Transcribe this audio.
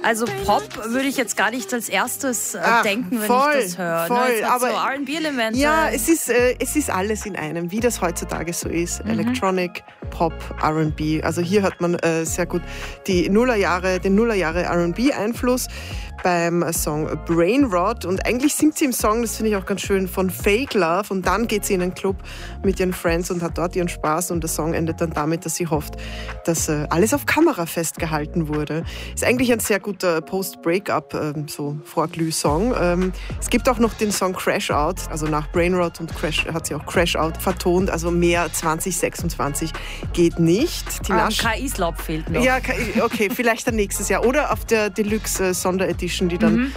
Also Pop würde ich jetzt gar nicht als erstes denken, wenn ich das höre. Voll, Es hat aber so R&B-Elemente. ja, es ist alles in einem, wie das heutzutage so ist. Electronic, Pop, R&B. Also hier hört man sehr gut den Nullerjahre R&B-Einfluss beim Song Brain Rot. Und eigentlich singt sie im Song, das finde ich auch ganz schön, von Fake Love. Und dann geht sie in einen Club mit ihren Friends und hat dort ihren Spaß. Und der Song endet dann damit, dass sie hofft, dass alles auf Kamera festgehalten wurde. Ist eigentlich ein sehr guter Post-Breakup, so Vorglüh-Song. Es gibt auch noch den Song Crash Out. Also nach Brain Rot und Crash hat sie auch Crash Out vertont. Also mehr 2026 geht nicht. KI-Slop fehlt noch. Ja, okay, vielleicht dann nächstes Jahr. Oder auf der Deluxe Sonderedition, die dann